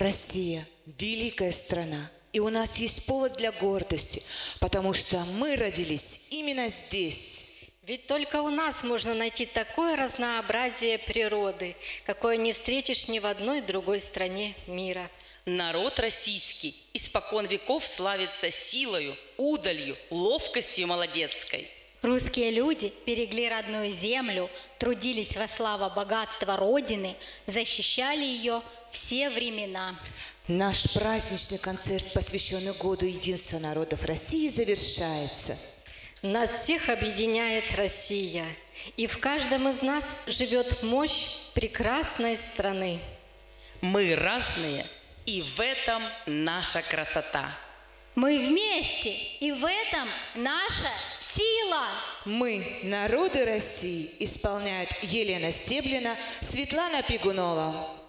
Россия – великая страна, и у нас есть повод для гордости, потому что мы родились именно здесь. Ведь только у нас можно найти такое разнообразие природы, какое не встретишь ни в одной другой стране мира. Народ российский испокон веков славится силою, удалью, ловкостью молодецкой. Русские люди берегли родную землю, трудились во славу богатства Родины, защищали ее все времена. Наш праздничный концерт, посвященный году единства народов России, завершается. Нас всех объединяет Россия, и в каждом из нас живет мощь прекрасной страны. Мы разные, и в этом наша красота. Мы вместе, и в этом наша сила. Мы, народы России, исполняют Елена Стеблина, Светлана Пигунова.